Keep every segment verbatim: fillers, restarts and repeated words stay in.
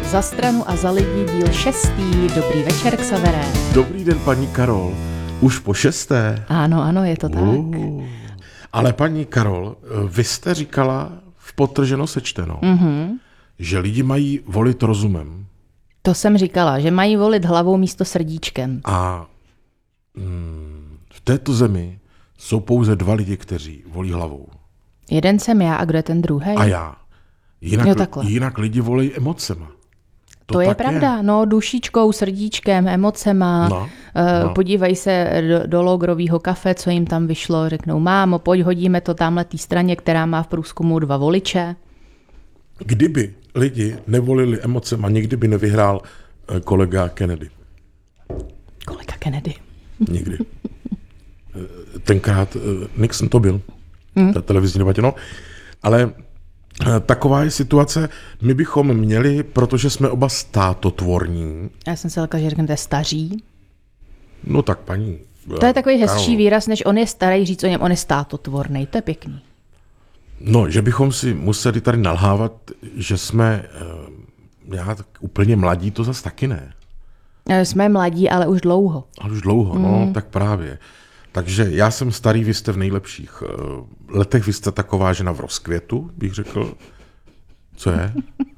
Za stranu a za lidi díl šestý. Dobrý večer, Xavere. Dobrý den, paní Karol. Už po šesté? Ano, ano, je to tak. Uh. Ale paní Karol, vy jste říkala v Podtrženo sečteno, mm-hmm. že lidi mají volit rozumem. To jsem říkala, že mají volit hlavou místo srdíčkem. A mm, v této zemi jsou pouze dva lidi, kteří volí hlavou. Jeden jsem já a kdo je ten druhý? A já. Jinak, jo, takhle. jinak lidi volí emocema. To, to je pravda, je. No dušičkou, srdíčkem, emocema. No, uh, no. Podívají se do, do logrového kafe, co jim tam vyšlo, řeknou, mámo, pojď, hodíme to tamhle té straně, která má v průzkumu dva voliče. Kdyby lidi nevolili emocema, nikdy by nevyhrál kolega Kennedy. Kolega Kennedy. Nikdy. Tenkrát Nixon to byl, hmm. ta televizní debatě, no. Ale taková je situace, my bychom měli, protože jsme oba státotvorní. Já jsem se lekla, že řeknete staří. No tak paní. To je takový hezčí výraz, než on je starý, říct o něm, on je státotvorný, to je pěkný. No, že bychom si museli tady nalhávat, že jsme uh, já, tak úplně mladí, to zas taky ne. Jsme mladí, ale už dlouho. Ale už dlouho, mm. no, tak právě. Takže já jsem starý, vy jste v nejlepších letech, vy jste taková žena v rozkvětu, bych řekl. Co je?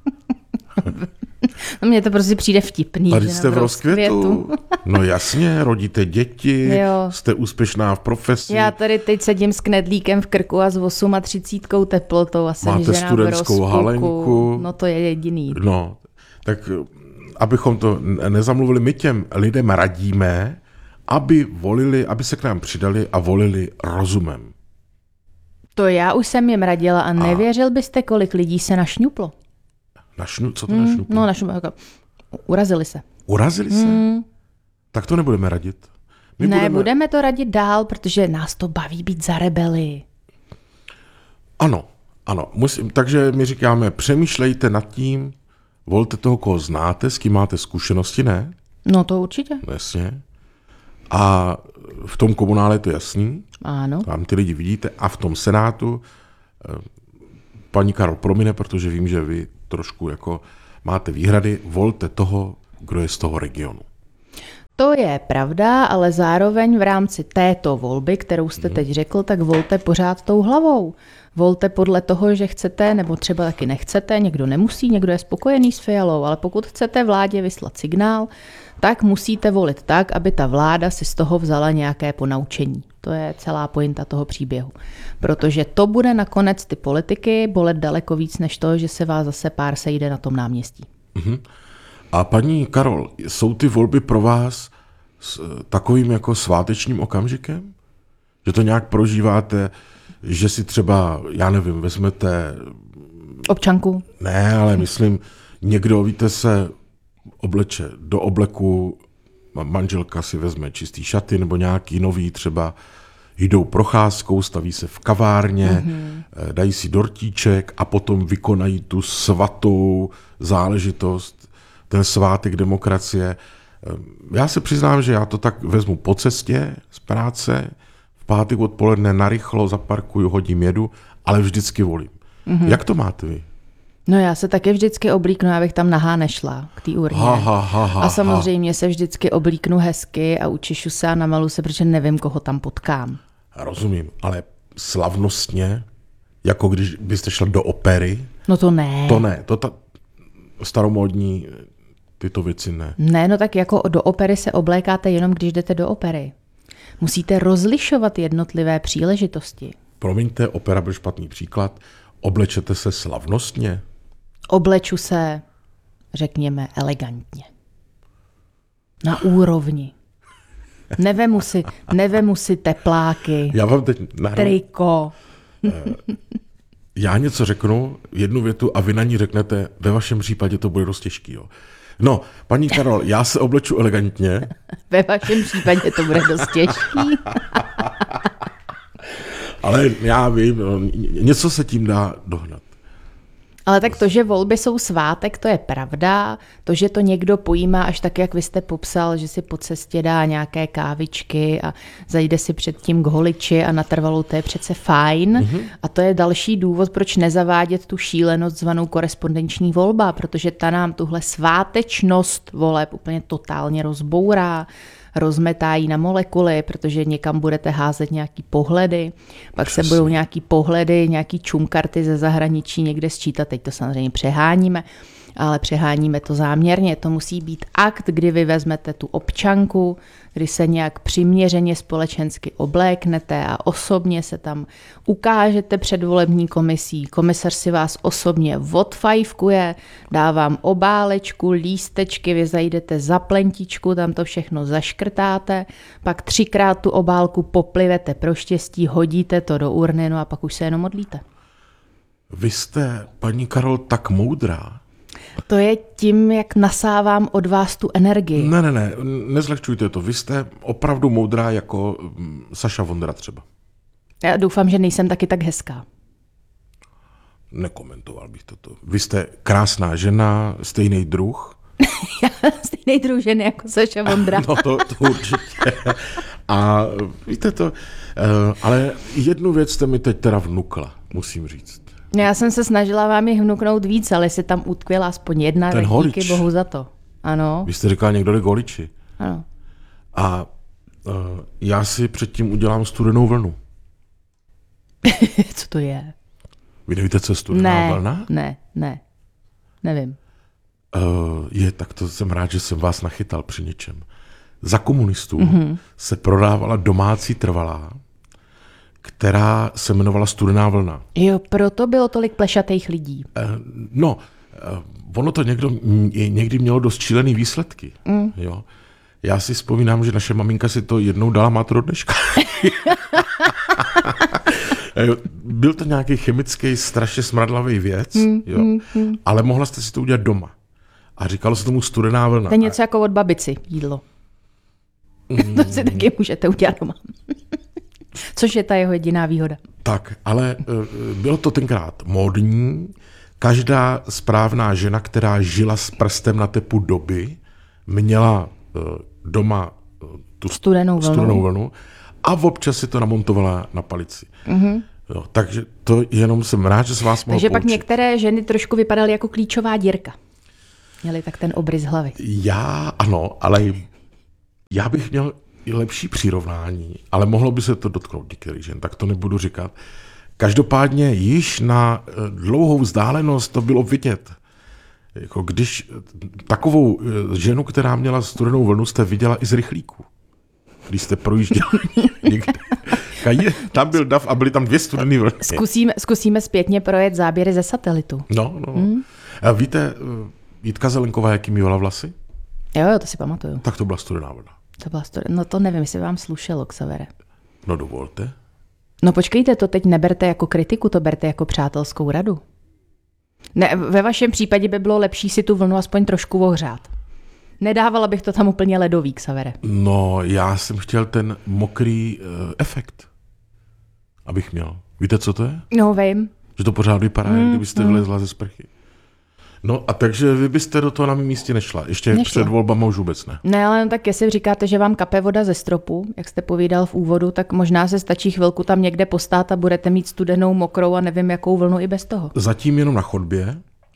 Mně to prostě přijde vtipný. Tady jste v rozkvětu. No jasně, rodíte děti, jo. Jste úspěšná v profesi. Já tady teď sedím s knedlíkem v krku a s třicítkou osm teplotou a jsem máte žena studentskou v rozpuku. halenku. No to je jediný. No, tak abychom to nezamluvili, my těm lidem radíme, aby volili, aby se k nám přidali a volili rozumem. To já už jsem jim radila a nevěřil byste, kolik lidí se našňuplo. Našnu, co to mm, našňuplo? No, našňuplo, jako, urazili se. Urazili se? Mm. Tak to nebudeme radit. My ne, budeme... budeme to radit dál, protože nás to baví být za rebeli. Ano, ano. Musím, takže my říkáme, přemýšlejte nad tím, volte toho, koho znáte, s kým máte zkušenosti, ne? No to určitě. Jasně. A v tom komunále je to jasný. Ano. Tam ty lidi vidíte. A v tom senátu paní Karol promine, protože vím, že vy trošku jako máte výhrady. Volte toho, kdo je z toho regionu. To je pravda, ale zároveň v rámci této volby, kterou jste teď řekl, tak volte pořád tou hlavou. Volte podle toho, že chcete, nebo třeba taky nechcete, někdo nemusí, někdo je spokojený s Fialou, ale pokud chcete vládě vyslat signál, tak musíte volit tak, aby ta vláda si z toho vzala nějaké ponaučení. To je celá pointa toho příběhu. Protože to bude nakonec ty politiky bolet daleko víc, než to, že se vás zase pár sejde na tom náměstí. Uh-huh. A paní Karol, jsou ty volby pro vás s takovým jako svátečním okamžikem? Že to nějak prožíváte, že si třeba, já nevím, vezmete... Občanku? Ne, ale myslím, někdo, víte, se obleče do obleku, manželka si vezme čistý šaty nebo nějaký nový, třeba jdou procházkou, staví se v kavárně, mm-hmm. dají si dortíček a potom vykonají tu svatou záležitost, ten svátek demokracie. Já se přiznám, že já to tak vezmu po cestě z práce, v pátek odpoledne narychlo zaparkuju, hodím, jedu, ale vždycky volím. Mm-hmm. Jak to máte vy? No já se taky vždycky oblíknu, abych tam nahá nešla k té urně. Ha, ha, ha, ha, a samozřejmě se vždycky oblíknu hezky a učešu se a namalu se, protože nevím, koho tam potkám. Rozumím, ale slavnostně, jako když byste šla do opery? No to ne. To ne, to ta staromódní tyto věci ne. Ne, no tak jako do opery se oblékáte jenom, když jdete do opery. Musíte rozlišovat jednotlivé příležitosti. Promiňte, opera byl špatný příklad. Oblečete se slavnostně? Obleču se, řekněme, elegantně. Na úrovni. Nevemu si, nevemu si tepláky, Já vám teď nahrám... triko. Já něco řeknu, jednu větu a vy na ní řeknete, ve vašem případě to bude dost těžký. Jo. No, paní Karol, já se obleču elegantně. Ve vašem případě to bude dost těžký. Ale já vím, no, něco se tím dá dohnat. Ale tak to, že volby jsou svátek, to je pravda. To, že to někdo pojímá až tak, jak vy jste popsal, že si po cestě dá nějaké kávičky a zajde si předtím k holiči a natrvalou, to je přece fajn. Mm-hmm. A to je další důvod, proč nezavádět tu šílenost zvanou korespondenční volba, protože ta nám tuhle svátečnost voleb úplně totálně rozbourá, rozmetá jí na molekuly, protože někam budete házet nějaký pohledy, pak Přesně. se budou nějaký pohledy, nějaký čumkarty ze zahraničí někde sčítat, teď to samozřejmě přeháníme, ale přeháníme to záměrně. To musí být akt, kdy vy vezmete tu občanku, kdy se nějak přiměřeně společensky obléknete a osobně se tam ukážete před volební komisí. Komisař si vás osobně odfajfkuje, dá vám obálečku, lístečky, vy zajdete za plentičku, tam to všechno zaškrtáte, pak třikrát tu obálku poplivete pro štěstí, hodíte to do urny, no a pak už se jenom modlíte. Vy jste, paní Karol, tak moudrá. To je tím, jak nasávám od vás tu energii. Ne, ne, ne, nezlehčujte to. Vy jste opravdu moudrá jako Saša Vondra třeba. Já doufám, že nejsem taky tak hezká. Nekomentoval bych toto. Vy jste krásná žena, stejný druh. Stejný druh ženy jako Saša Vondra. No to, to určitě. A víte to, ale jednu věc jste mi teď teda vnukla, musím říct. Já jsem se snažila vám ji vnuknout víc, ale si tam utkvěla aspoň jedna, Ten tak holič. Díky bohu za to. Ano. Vy jste říkala někdo jde k holiči. Ano. A uh, já si předtím udělám studenou vlnu. Co to je? Vy nevíte, co je studená ne, vlna? Ne, ne, nevím. Uh, je, tak to jsem rád, že jsem vás nachytal při něčem. Za komunistů mm-hmm. se prodávala domácí trvalá, která se jmenovala studená vlna. Jo, proto bylo tolik plešatých lidí. Uh, no, uh, ono to někdo, někdy mělo dost šílený výsledky. Mm. Jo. Já si vzpomínám, že naše maminka si to jednou dala, má to do dneška. Byl to nějaký chemický, strašně smradlavý věc, mm, jo, mm, mm. ale mohla jste si to udělat doma. A říkalo se tomu studená vlna. To je něco jako od babici jídlo. Mm. To si taky můžete udělat doma. Což je ta jeho jediná výhoda. Tak, ale bylo to tenkrát módní. Každá správná žena, která žila s prstem na tepu doby, měla doma tu studenou vlnu. studenou vlnu a občas si to namontovala na palici. Mm-hmm. Jo, takže to jenom jsem rád, že se vás mohl Takže poučit. Pak některé ženy trošku vypadaly jako klíčová dírka. Měly tak ten obrys hlavy. Já ano, ale já bych měl i lepší přirovnání, ale mohlo by se to dotknout některých žen, tak to nebudu říkat. Každopádně již na dlouhou vzdálenost to bylo vidět. Jako když takovou ženu, která měla studenou vlnu, jste viděla i z rychlíku. Když jste projížděli někde. Tam byl dav a byly tam dvě studený vlny. Zkusíme, zkusíme zpětně projet záběry ze satelitu. No, no. Hmm. A víte, Jitka Zelenková, jaký mývala vlasy? Jo, jo, to si pamatuju. Tak to byla studená vlna. To byla studená, no to nevím, jestli vám slušelo, Xavere. No dovolte. No počkejte, to teď neberte jako kritiku, to berte jako přátelskou radu. Ne, ve vašem případě by bylo lepší si tu vlnu aspoň trošku ohřát. Nedávala bych to tam úplně ledový, Xavere. No, já jsem chtěl ten mokrý uh, efekt, abych měl. Víte, co to je? No, vím. Že to pořád vypadá, mm, kdybyste mm. vylezla ze sprchy. No a takže vy byste do toho na mém místě nešla. Ještě nešla. Před volbama už vůbec ne. Ne, ale tak jestli říkáte, že vám kape voda ze stropu, jak jste povídal v úvodu, tak možná se stačí chvilku tam někde postát a budete mít studenou, mokrou a nevím jakou vlnu i bez toho. Zatím jenom na chodbě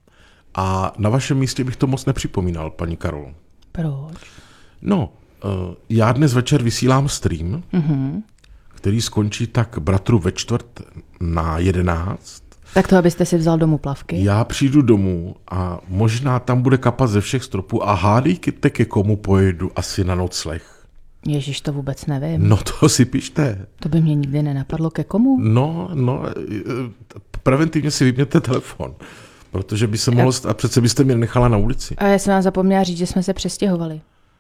a na vašem místě bych to moc nepřipomínal, paní Karol. Proč? No, já dnes večer vysílám stream, mm-hmm. který skončí tak bratru ve čtvrt na jedenáct. Tak to, abyste si vzal domů plavky. Já přijdu domů a možná tam bude kapat ze všech stropů a hádejte, ke komu pojedu asi na nocleh. Ježiš, to vůbec nevím. No to si pište. To by mě nikdy nenapadlo, ke komu. No, no, preventivně si vypněte telefon, protože by se mohlo stát, a přece byste mě nechala na ulici. A já jsem vám zapomněla říct, že jsme se přestěhovali.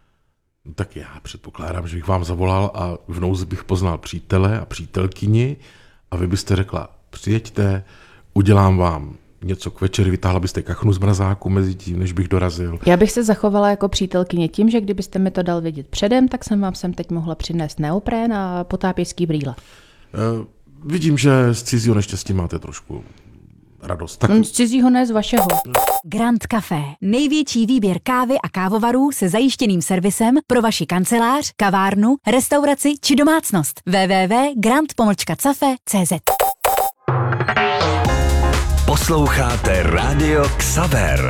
Tak já předpokládám, že bych vám zavolal a v nouzi bych poznal přítele a přítelkyni a vy byste řekla, přijeďte, udělám vám něco k večeri, vytáhla byste kachnu z mrazáku mezi tím, než bych dorazil. Já bych se zachovala jako přítelkyně tím, že kdybyste mi to dal vědět předem, tak jsem vám sem teď mohla přinést neoprén a potápěčský brýle. Uh, vidím, že z cizího neštěstí máte trošku radost. Taky. Z cizího, ne z vašeho. Grand Café. Největší výběr kávy a kávovarů se zajištěným servisem pro vaši kancelář, kavárnu, restauraci či domácnost. w w w tečka grand cafe tečka c z Posloucháte Rádio Xaver.